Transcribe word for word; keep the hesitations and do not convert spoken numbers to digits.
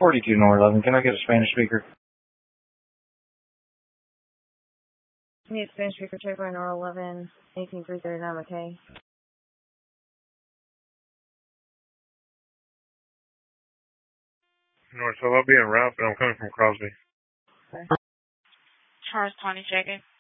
forty-two North eleven. Can I get a Spanish speaker? I need a Spanish speaker, check by North eleven, eighteen three thirty-nine, okay? North, so I'll be en route, but I'm coming from Crosby. Okay. Charles Tony checking.